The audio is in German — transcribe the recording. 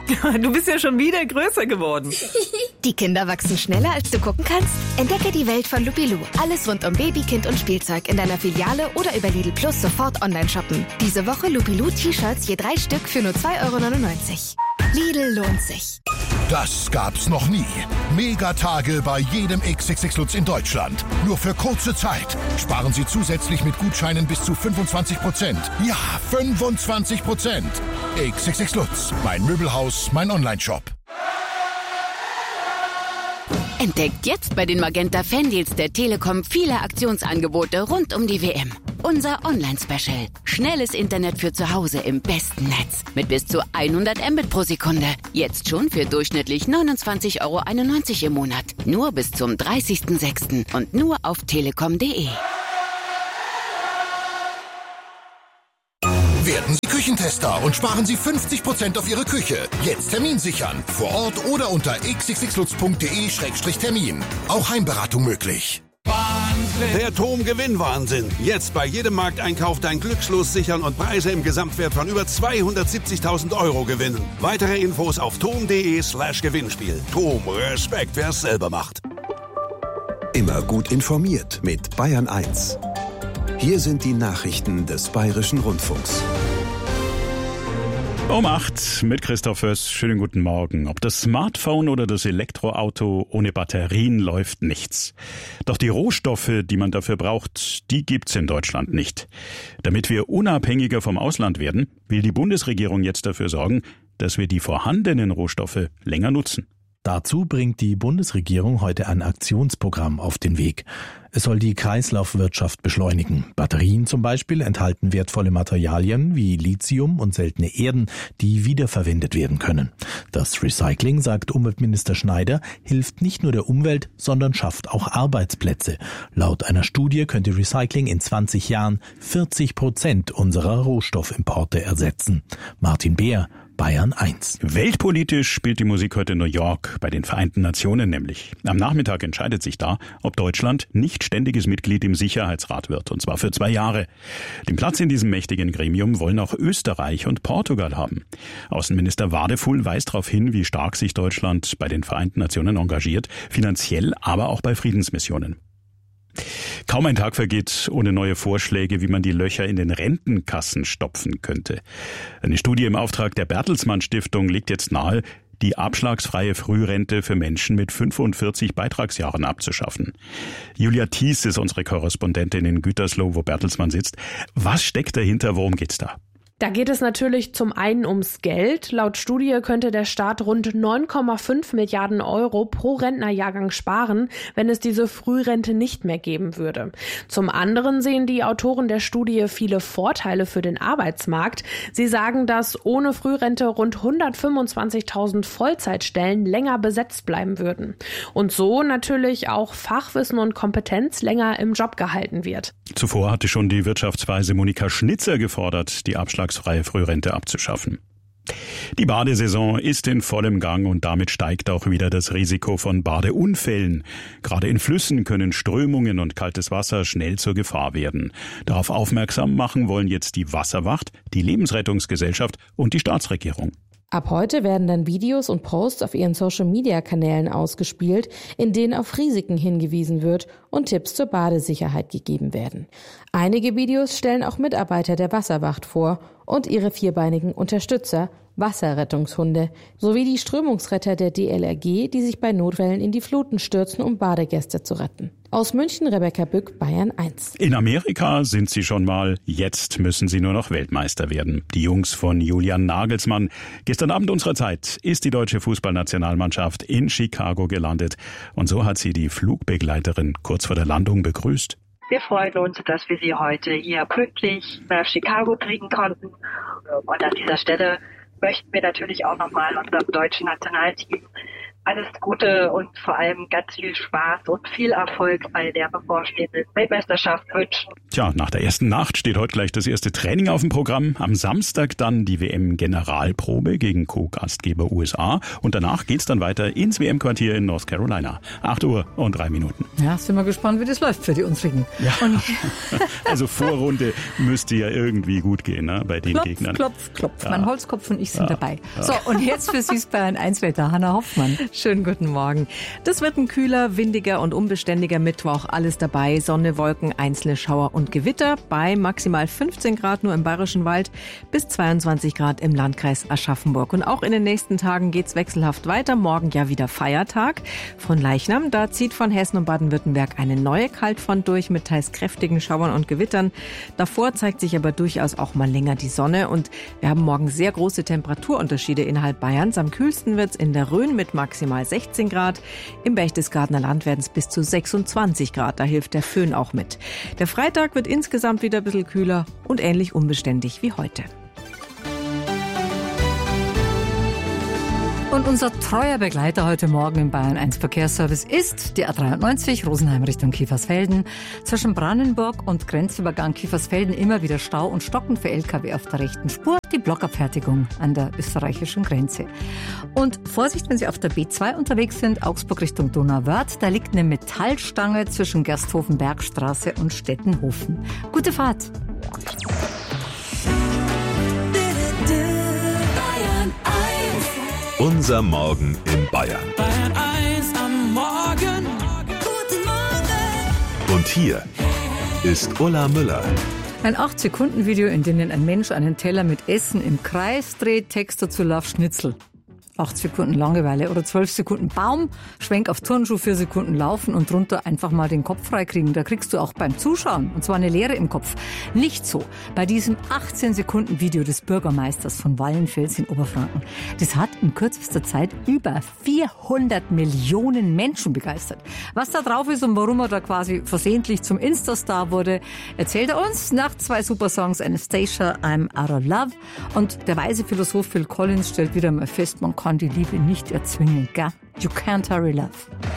Du bist ja schon wieder größer geworden. Die Kinder wachsen schneller, als du gucken kannst? Entdecke die Welt von Lupilou. Alles rund um Baby, Kind und Spielzeug in deiner Filiale oder über Lidl Plus sofort online shoppen. Diese Woche Lupilou T-Shirts je 3 Stück für nur 2,99 €. Lidl lohnt sich. Das gab's noch nie. Megatage bei jedem XXX Lutz in Deutschland. Nur für kurze Zeit. Sparen Sie zusätzlich mit Gutscheinen bis zu 25%. Ja, 25%. XXX Lutz. Mein Möbelhaus, mein Onlineshop. Entdeckt jetzt bei den Magenta Fandeals der Telekom viele Aktionsangebote rund um die WM. Unser Online-Special. Schnelles Internet für zu Hause im besten Netz. Mit bis zu 100 Mbit pro Sekunde. Jetzt schon für durchschnittlich 29,91 € im Monat. Nur bis zum 30.06. und nur auf telekom.de. Werden Sie Küchentester und sparen Sie 50% auf Ihre Küche. Jetzt Termin sichern. Vor Ort oder unter xxxlutz.de/termin. Auch Heimberatung möglich. Der TOM-Gewinnwahnsinn. Jetzt bei jedem Markteinkauf dein Glückslos sichern und Preise im Gesamtwert von über 270.000 € gewinnen. Weitere Infos auf tom.de/Gewinnspiel. TOM, Respekt, wer es selber macht. Immer gut informiert mit Bayern 1. Hier sind die Nachrichten des Bayerischen Rundfunks. Um 8 mit Christoph Föss. Schönen guten Morgen. Ob das Smartphone oder das Elektroauto, ohne Batterien läuft nichts. Doch die Rohstoffe, die man dafür braucht, die gibt's in Deutschland nicht. Damit wir unabhängiger vom Ausland werden, will die Bundesregierung jetzt dafür sorgen, dass wir die vorhandenen Rohstoffe länger nutzen. Dazu bringt die Bundesregierung heute ein Aktionsprogramm auf den Weg. Es soll die Kreislaufwirtschaft beschleunigen. Batterien zum Beispiel enthalten wertvolle Materialien wie Lithium und seltene Erden, die wiederverwendet werden können. Das Recycling, sagt Umweltminister Schneider, hilft nicht nur der Umwelt, sondern schafft auch Arbeitsplätze. Laut einer Studie könnte Recycling in 20 Jahren 40% unserer Rohstoffimporte ersetzen. Martin Beer, Bayern 1. Weltpolitisch spielt die Musik heute in New York, bei den Vereinten Nationen nämlich. Am Nachmittag entscheidet sich da, ob Deutschland nicht ständiges Mitglied im Sicherheitsrat wird, und zwar für 2 Jahre. Den Platz in diesem mächtigen Gremium wollen auch Österreich und Portugal haben. Außenminister Wadefuhl weist darauf hin, wie stark sich Deutschland bei den Vereinten Nationen engagiert, finanziell, aber auch bei Friedensmissionen. Kaum ein Tag vergeht ohne neue Vorschläge, wie man die Löcher in den Rentenkassen stopfen könnte. Eine Studie im Auftrag der Bertelsmann Stiftung legt jetzt nahe, die abschlagsfreie Frührente für Menschen mit 45 Beitragsjahren abzuschaffen. Julia Thies ist unsere Korrespondentin in Gütersloh, wo Bertelsmann sitzt. Was steckt dahinter? Worum geht's da? Da geht es natürlich zum einen ums Geld. Laut Studie könnte der Staat rund 9,5 Milliarden € pro Rentnerjahrgang sparen, wenn es diese Frührente nicht mehr geben würde. Zum anderen sehen die Autoren der Studie viele Vorteile für den Arbeitsmarkt. Sie sagen, dass ohne Frührente rund 125.000 Vollzeitstellen länger besetzt bleiben würden. Und so natürlich auch Fachwissen und Kompetenz länger im Job gehalten wird. Zuvor hatte schon die Wirtschaftsweise Monika Schnitzer gefordert, die abschlagsfreie Frührente abzuschaffen. Die Badesaison ist in vollem Gang und damit steigt auch wieder das Risiko von Badeunfällen. Gerade in Flüssen können Strömungen und kaltes Wasser schnell zur Gefahr werden. Darauf aufmerksam machen wollen jetzt die Wasserwacht, die Lebensrettungsgesellschaft und die Staatsregierung. Ab heute werden dann Videos und Posts auf ihren Social-Media-Kanälen ausgespielt, in denen auf Risiken hingewiesen wird und Tipps zur Badesicherheit gegeben werden. Einige Videos stellen auch Mitarbeiter der Wasserwacht vor und ihre vierbeinigen Unterstützer, Wasserrettungshunde, sowie die Strömungsretter der DLRG, die sich bei Notfällen in die Fluten stürzen, um Badegäste zu retten. Aus München, Rebecca Bück, Bayern 1. In Amerika sind sie schon mal, jetzt müssen sie nur noch Weltmeister werden. Die Jungs von Julian Nagelsmann. Gestern Abend unserer Zeit ist die deutsche Fußballnationalmannschaft in Chicago gelandet. Und so hat sie die Flugbegleiterin kurz vor der Landung begrüßt. Wir freuen uns, dass wir Sie heute hier pünktlich nach Chicago kriegen konnten. Und an dieser Stelle möchten wir natürlich auch nochmal unserem deutschen Nationalteam alles Gute und vor allem ganz viel Spaß und viel Erfolg bei der bevorstehenden Weltmeisterschaft wünschen. Tja, nach der ersten Nacht steht heute gleich das erste Training auf dem Programm. Am Samstag dann die WM-Generalprobe gegen Co-Gastgeber USA. Und danach geht's dann weiter ins WM-Quartier in North Carolina. 8:03. Ja, sind wir gespannt, wie das läuft für die unsrigen. Ja. Also Vorrunde müsste ja irgendwie gut gehen, ne, bei den Gegnern. Klopf. Ja. Mein Holzkopf und ich sind dabei. Ja. So, und jetzt für Süßbayern 1 Wetter. Hanna Hoffmann. Schönen guten Morgen. Das wird ein kühler, windiger und unbeständiger Mittwoch. Alles dabei. Sonne, Wolken, einzelne Schauer und Gewitter. Bei maximal 15 Grad nur im Bayerischen Wald bis 22 Grad im Landkreis Aschaffenburg. Und auch in den nächsten Tagen geht's wechselhaft weiter. Morgen ja wieder Feiertag. Von Leichnam, da zieht von Hessen und Baden-Württemberg eine neue Kaltfront durch mit teils kräftigen Schauern und Gewittern. Davor zeigt sich aber durchaus auch mal länger die Sonne. Und wir haben morgen sehr große Temperaturunterschiede innerhalb Bayerns. Am kühlsten wird's in der Rhön mit maximal 16 Grad. Im Berchtesgadener Land werden es bis zu 26 Grad. Da hilft der Föhn auch mit. Der Freitag wird insgesamt wieder ein bisschen kühler und ähnlich unbeständig wie heute. Und unser treuer Begleiter heute Morgen im Bayern 1 Verkehrsservice ist die A93 Rosenheim Richtung Kiefersfelden. Zwischen Brandenburg und Grenzübergang Kiefersfelden immer wieder Stau und Stocken für LKW auf der rechten Spur. Die Blockabfertigung an der österreichischen Grenze. Und Vorsicht, wenn Sie auf der B2 unterwegs sind, Augsburg Richtung Donauwörth. Da liegt eine Metallstange zwischen Gersthofen-Bergstraße und Stettenhofen. Gute Fahrt! Unser Morgen in Bayern. Bayern 1 am Morgen. Guten Morgen. Und hier ist Ulla Müller. Ein 8-Sekunden-Video, in dem ein Mensch einen Teller mit Essen im Kreis dreht, Text dazu Lauf Schnitzel. 8 Sekunden Langeweile oder 12 Sekunden Baum, Schwenk auf Turnschuh, 4 Sekunden Laufen und drunter einfach mal den Kopf freikriegen. Da kriegst du auch beim Zuschauen, und zwar eine Leere im Kopf. Nicht so bei diesem 18 Sekunden Video des Bürgermeisters von Wallenfels in Oberfranken. Das hat in kürzester Zeit über 400 Millionen Menschen begeistert. Was da drauf ist und warum er da quasi versehentlich zum Instastar wurde, erzählt er uns nach 2 Supersongs, Anastasia, I'm Out of Love. Und der weise Philosoph Phil Collins stellt wieder mal fest, man kann die Liebe nicht erzwingen, gell? You can't hurry love.